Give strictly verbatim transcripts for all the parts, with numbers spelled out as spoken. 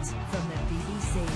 from the B B C.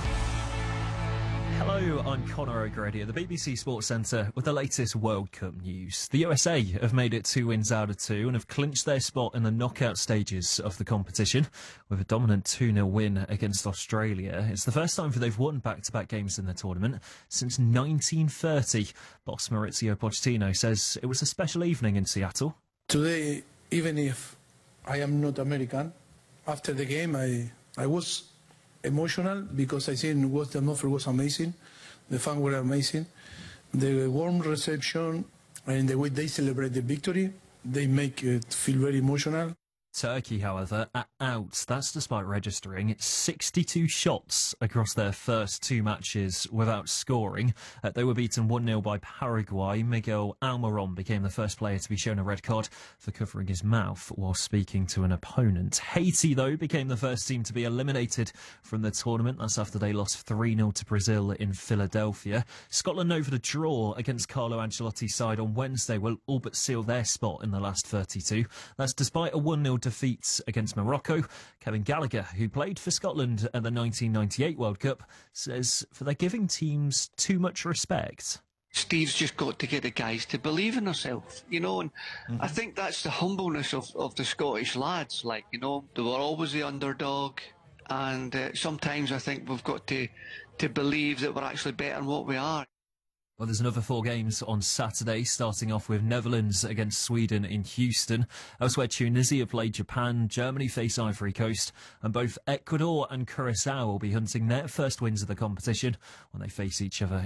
Hello, I'm Conor O'Grady at the B B C Sports Centre with the latest World Cup news. The U S A have made it two wins out of two and have clinched their spot in the knockout stages of the competition with a dominant two nil win against Australia. It's the first time they've won back-to-back games in the tournament since nineteen thirty. Boss Maurizio Pochettino says it was a special evening in Seattle. Today, even if I am not American, after the game I, I was emotional because I think what the atmosphere was amazing. The fans were amazing. The warm reception and the way they celebrate the victory, they make it feel very emotional. Turkey, however, are out. That's despite registering sixty-two shots across their first two matches without scoring. Uh, they were beaten one nil by Paraguay. Miguel Almiron became the first player to be shown a red card for covering his mouth while speaking to an opponent. Haiti, though, became the first team to be eliminated from the tournament. That's after they lost three nil to Brazil in Philadelphia. Scotland, over the draw against Carlo Ancelotti's side on Wednesday, will all but seal their spot in the last thirty-two. That's despite a one nil defeat against Morocco. Kevin Gallagher, who played for Scotland at the nineteen ninety-eight World Cup, says for they're giving teams too much respect. Steve's just got to get the guys to believe in themselves, you know, and mm-hmm. I think that's the humbleness of, of the Scottish lads. Like, you know, they were always the underdog, and uh, sometimes I think we've got to, to believe that we're actually better than what we are. Well, there's another four games on Saturday, starting off with Netherlands against Sweden in Houston. Elsewhere, Tunisia play Japan, Germany face Ivory Coast, and both Ecuador and Curacao will be hunting their first wins of the competition when they face each other